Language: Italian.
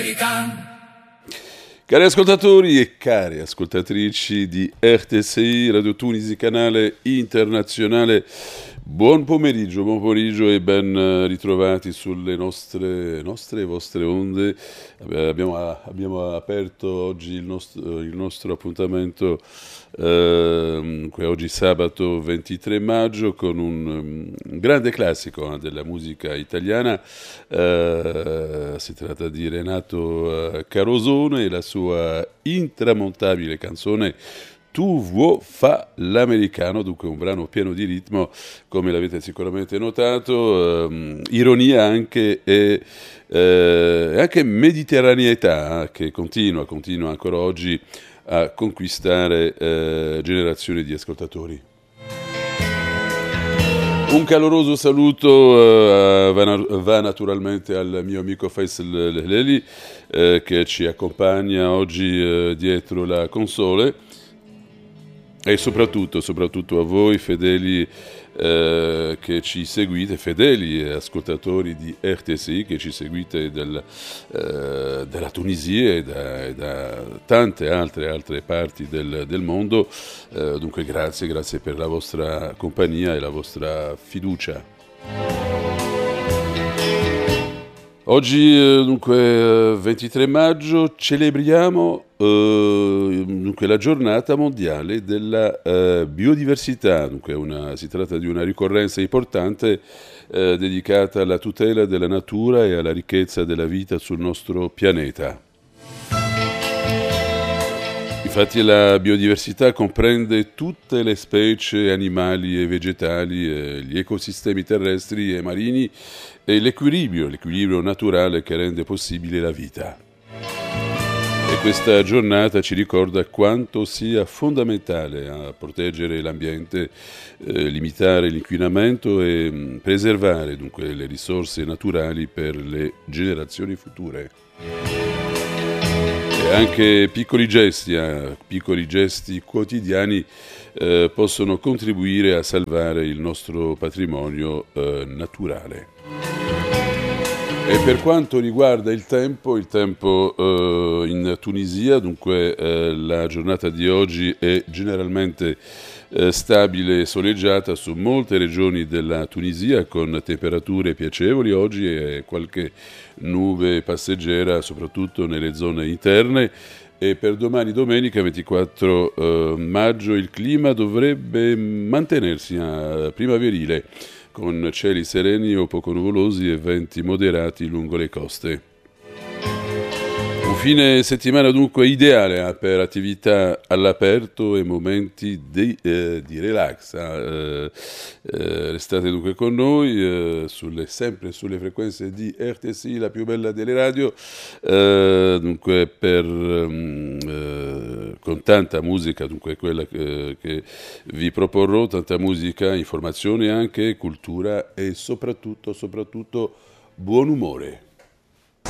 Cari ascoltatori e care ascoltatrici di RTSI, Radio Tunisi, canale internazionale, buon pomeriggio e ben ritrovati sulle nostre e vostre onde. Abbiamo aperto oggi il nostro appuntamento, oggi sabato 23 maggio, con un grande classico della musica italiana. Si tratta di Renato Carosone e la sua intramontabile canzone Tu vuoi fa l'americano, dunque un brano pieno di ritmo, come l'avete sicuramente notato, ironia anche e anche mediterraneità, che continua ancora oggi a conquistare generazioni di ascoltatori. Un caloroso saluto va naturalmente al mio amico Faisal Leli, che ci accompagna oggi dietro la console, e soprattutto a voi fedeli che ci seguite, fedeli ascoltatori di RTSI che ci seguite dalla Tunisia e da tante altre parti del mondo. Dunque grazie per la vostra compagnia e la vostra fiducia. Oggi, dunque, 23 maggio, celebriamo dunque, la giornata mondiale della biodiversità. Dunque, si tratta di una ricorrenza importante dedicata alla tutela della natura e alla ricchezza della vita sul nostro pianeta. Infatti la biodiversità comprende tutte le specie animali e vegetali, gli ecosistemi terrestri e marini e l'equilibrio naturale che rende possibile la vita. E questa giornata ci ricorda quanto sia fondamentale a proteggere l'ambiente, limitare l'inquinamento e preservare dunque le risorse naturali per le generazioni future. E anche piccoli gesti quotidiani possono contribuire a salvare il nostro patrimonio naturale. E per quanto riguarda il tempo in Tunisia, dunque la giornata di oggi è generalmente stabile e soleggiata su molte regioni della Tunisia, con temperature piacevoli oggi e qualche nube passeggera soprattutto nelle zone interne. E per domani domenica 24 maggio il clima dovrebbe mantenersi primaverile, con cieli sereni o poco nuvolosi e venti moderati lungo le coste. Un fine settimana dunque ideale per attività all'aperto e momenti di relax. Restate dunque con noi, sempre sulle frequenze di RTSI, la più bella delle radio, dunque con tanta musica, dunque quella che vi proporrò, tanta musica, informazione anche, cultura e soprattutto buon umore.